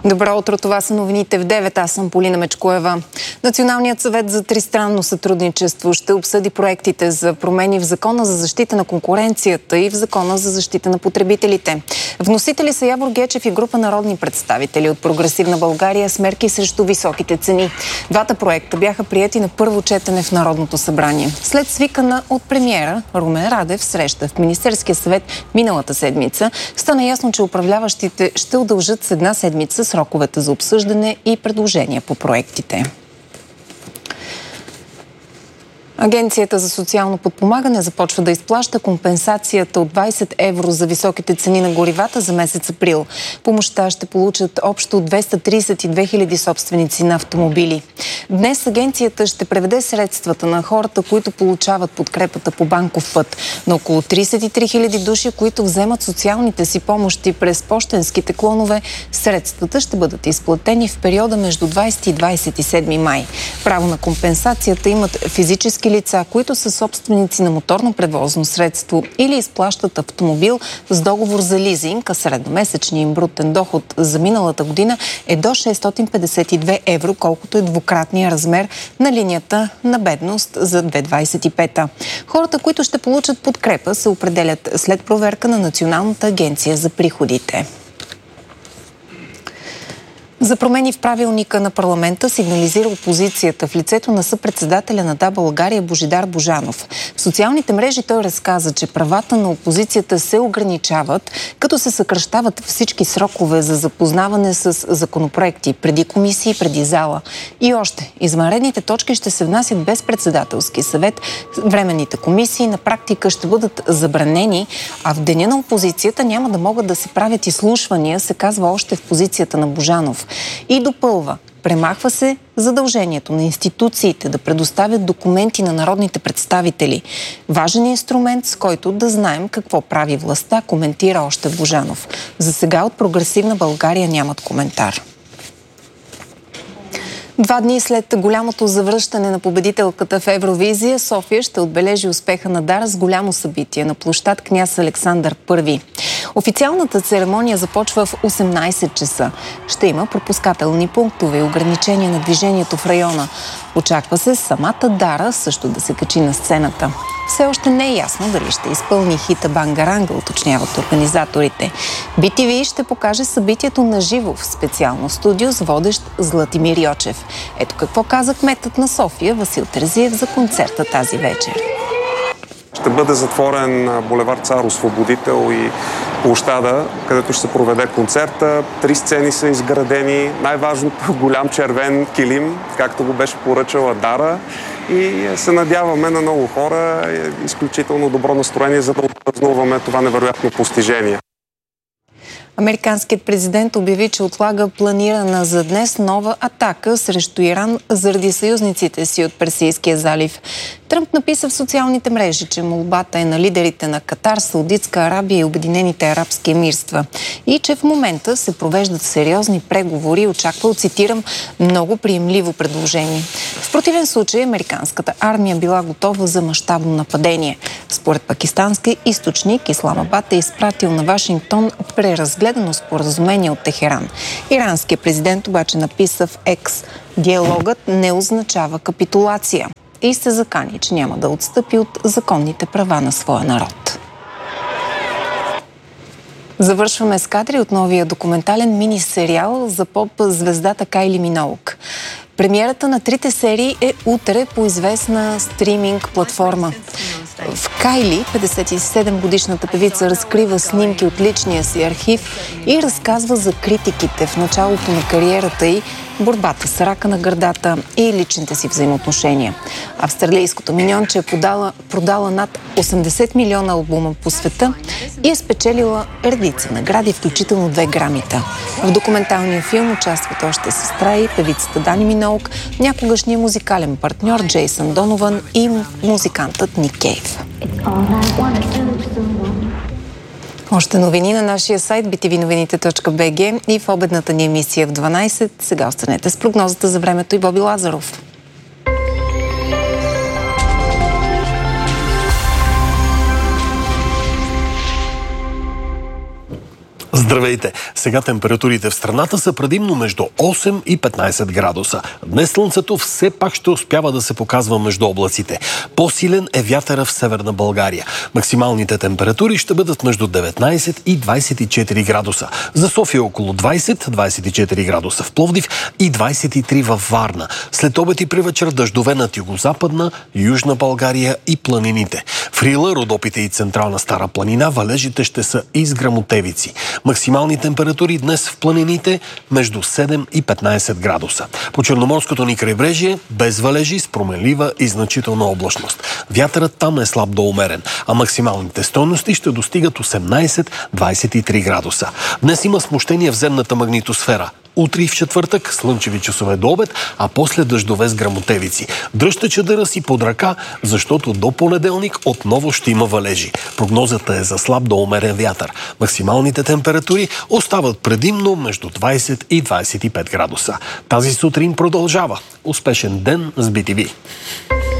Добро утро, това са новините в 9. Аз съм Полина Мечкоева. Националният съвет за тристранно сътрудничество ще обсъди проектите за промени в Закона за защита на конкуренцията и в Закона за защита на потребителите. Вносители са Явор Гечев и група народни представители от Прогресивна България с мерки срещу високите цени. Двата проекта бяха приети на първо четене в Народното събрание. След свикана от премиера Румен Радев среща в Министерския съвет миналата седмица, стана ясно, че управляващите ще удължат с една седмица сроковете за обсъждане и предложения по проектите. Агенцията за социално подпомагане започва да изплаща компенсацията от 20 евро за високите цени на горивата за месец април. Помощта ще получат общо 232 хиляди собственици на автомобили. Днес агенцията ще преведе средствата на хората, които получават подкрепата по банков път. На около 33 хиляди души, които вземат социалните си помощи през пощенските клонове, средствата ще бъдат изплатени в периода между 20 и 27 май. Право на компенсацията имат физически лица, които са собственици на моторно превозно средство или изплащат автомобил с договор за лизинг, а средномесечният им брутен доход за миналата година е до 652 евро, колкото е двукратния размер на линията на бедност за 2025. Хората, които ще получат подкрепа, се определят след проверка на Националната агенция за приходите. За промени в правилника на парламента сигнализира опозицията в лицето на съпредседателя на Да, България Божидар Божанов. В социалните мрежи той разказа, че правата на опозицията се ограничават, като се съкращават всички срокове за запознаване с законопроекти преди комисии, преди зала. И още, извънредните точки ще се внасят без председателски съвет, временните комисии на практика ще бъдат забранени, а в деня на опозицията няма да могат да се правят изслушвания, се казва още в позицията на Божанов. И допълва, премахва се задължението на институциите да предоставят документи на народните представители. Важен инструмент, с който да знаем какво прави властта, коментира още Божанов. За сега от Прогресивна България нямат коментар. 2 дни след голямото завръщане на победителката в Евровизия, София ще отбележи успеха на Дара с голямо събитие на площад Княз Александър I. Официалната церемония започва в 18 часа. Ще има пропускателни пунктове и ограничения на движението в района. Очаква се самата Дара също да се качи на сцената. Все още не е ясно дали ще изпълни хита Бангаранга, уточняват организаторите. BTV ще покаже събитието на живо в специално студио с водещ Златимир Йочев. Ето какво каза кметът на София Васил Терзиев за концерта тази вечер. Ще бъде затворен булевард Цар Освободител и площада, където ще се проведе концерта. 3 сцени са изградени. Най-важното голям червен килим, както го беше поръчала Дара. И се надяваме на много хора. Изключително добро настроение, за да отпразнуваме това невероятно постижение. Американският президент обяви, че отлага планирана за днес нова атака срещу Иран заради съюзниците си от Персийския залив. Тръмп написа в социалните мрежи, че молбата е на лидерите на Катар, Саудитска Арабия и Обединените арабски емирства и че в момента се провеждат сериозни преговори и очаква, цитирам, много приемливо предложение. В противен случай американската армия била готова за мащабно нападение. Според пакистански източник, Исламабад е изпратил на Вашингтон преразгледано споразумение от Техеран. Иранският президент обаче написа в Екс: диалогът не означава капитулация и се закани, че няма да отстъпи от законните права на своя народ. Завършваме с кадри от новия документален мини-сериал за поп-звездата Кайли Миноуг. Премиерата на 3 серии е утре по известна стриминг платформа. В Кайли 57-годишната певица разкрива снимки от личния си архив и разказва за критиките в началото на кариерата й, борбата с рака на гърдата и личните си взаимоотношения. Австралийското миньонче е продала над 80 милиона албума по света и е спечелила редица награди, включително 2 Грамита. В документалния филм участват още сестра и певицата Дани Миноуг, някогашния музикален партньор Джейсън Донован и музикантът Ник Кейв. Още новини на нашия сайт btvnovinite.bg и в обедната ни емисия в 12. Сега останете с прогнозата за времето и Боби Лазаров. Здравейте! Сега температурите в страната са предимно между 8 и 15 градуса. Днес слънцето все пак ще успява да се показва между облаците. По-силен е вятъра в Северна България. Максималните температури ще бъдат между 19 и 24 градуса. За София около 20-24 градуса в Пловдив и 23 във Варна. След обед и при вечер дъждове над югозападна, Южна България и планините. В Рила, Родопите и Централна Стара планина валежите ще са и с гръмотевици. Максимални температури днес в планините между 7 и 15 градуса. По Черноморското ни крайбрежие без валежи с променлива и значителна облачност. Вятърът там е слаб до умерен, а максималните стойности ще достигат 18-23 градуса. Днес има смущение в земната магнитосфера. Утре и в четвъртък слънчеви часове до обед, а после дъждове с гръмотевици. Дръжте чадъра си под ръка, защото до понеделник отново ще има валежи. Прогнозата е за слаб до умерен вятър. Максималните температури остават предимно между 20 и 25 градуса. Тази сутрин продължава. Успешен ден с BTV!